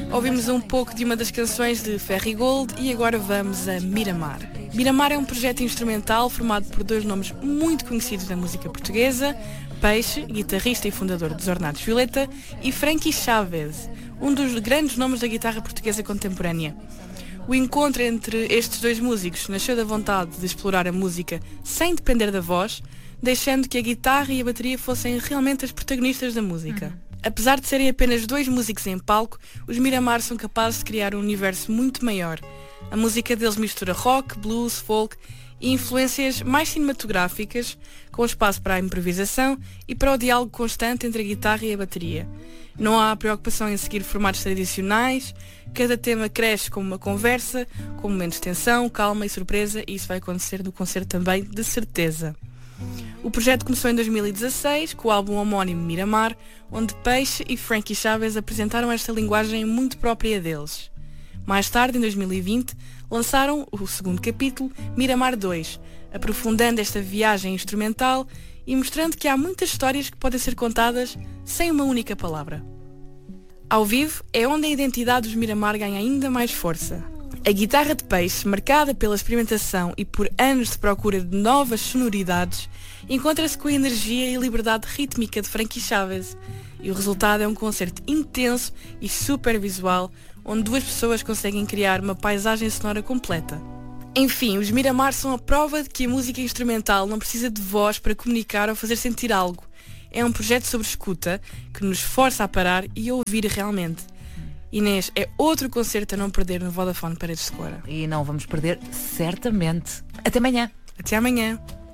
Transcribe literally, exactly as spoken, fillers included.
Ouvimos um pouco de uma das canções de Ferrygold e agora vamos a Miramar. Miramar é um projeto instrumental formado por dois nomes muito conhecidos da música portuguesa, Peixe, guitarrista e fundador dos Ornatos Violeta, e Frankie Chavez, um dos grandes nomes da guitarra portuguesa contemporânea. O encontro entre estes dois músicos nasceu da vontade de explorar a música sem depender da voz, deixando que a guitarra e a bateria fossem realmente as protagonistas da música. Uhum. Apesar de serem apenas dois músicos em palco, os Miramar são capazes de criar um universo muito maior. A música deles mistura rock, blues, folk e influências mais cinematográficas, com espaço para a improvisação e para o diálogo constante entre a guitarra e a bateria. Não há preocupação em seguir formatos tradicionais, cada tema cresce como uma conversa, com momentos de tensão, calma e surpresa, e isso vai acontecer no concerto também, de certeza. O projeto começou em dois mil e dezasseis, com o álbum homónimo Miramar, onde Peixe e Frankie Chavez apresentaram esta linguagem muito própria deles. Mais tarde, em dois mil e vinte, lançaram o segundo capítulo, Miramar dois, aprofundando esta viagem instrumental e mostrando que há muitas histórias que podem ser contadas sem uma única palavra. Ao vivo é onde a identidade dos Miramar ganha ainda mais força. A guitarra de Peixe, marcada pela experimentação e por anos de procura de novas sonoridades, encontra-se com a energia e liberdade rítmica de Frankie Chavez, e o resultado é um concerto intenso e super visual, onde duas pessoas conseguem criar uma paisagem sonora completa. Enfim, os Miramar são a prova de que a música instrumental não precisa de voz para comunicar ou fazer sentir algo. É um projeto sobre escuta que nos força a parar e a ouvir realmente. Inês, é outro concerto a não perder no Vodafone Paredes de Cora. E não vamos perder, certamente. Até amanhã. Até amanhã.